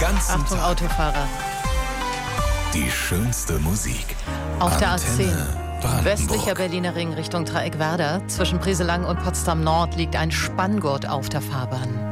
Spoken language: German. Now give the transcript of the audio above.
ganzen Achtung, Tag Autofahrer. die schönste Musik. Auf der Antenne A10, Brandenburg. westlicher Berliner Ring Richtung Dreieck Werder. Zwischen Brieselang und Potsdam Nord liegt ein Spanngurt auf der Fahrbahn.